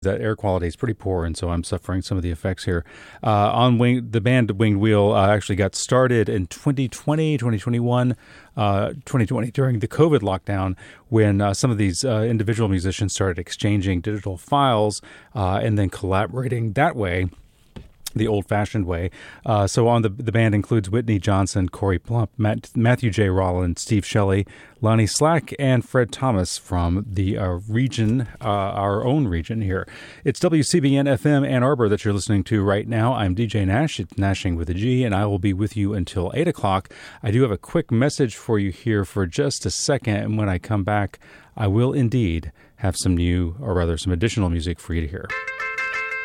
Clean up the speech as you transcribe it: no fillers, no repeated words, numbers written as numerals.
That air quality is pretty poor, and so I'm suffering some of the effects here. The band Winged Wheel actually got started in 2020 during the COVID lockdown, when some of these individual musicians started exchanging digital files and then collaborating that way, the old-fashioned way. So on the band includes Whitney Johnson, Corey Plump, Matthew J. Rollins, Steve Shelley, Lonnie Slack, and Fred Thomas from the region, our own region here. It's WCBN FM Ann Arbor that you're listening to right now. I'm DJ Nash. It's Nashing with a G, and I will be with you until 8 o'clock. I do have a quick message for you here for just a second, and when I come back, I will indeed have some additional music for you to hear.